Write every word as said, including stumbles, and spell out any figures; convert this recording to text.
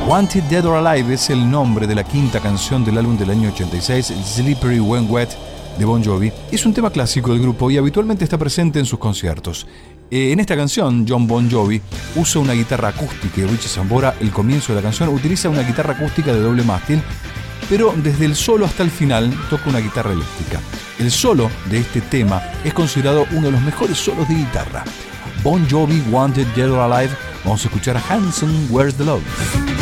Wanted Dead or Alive es el nombre de la quinta canción del álbum del año ochenta y seis, Slippery When Wet, de Bon Jovi. Es un tema clásico del grupo y habitualmente está presente en sus conciertos. Eh, en esta canción, John Bon Jovi usa una guitarra acústica y Richie Sambora, el comienzo de la canción, utiliza una guitarra acústica de doble mástil, pero desde el solo hasta el final toca una guitarra eléctrica. El solo de este tema es considerado uno de los mejores solos de guitarra. Bon Jovi, Wanted Dead or Alive. Vamos a escuchar a Hanson, Where's the Love?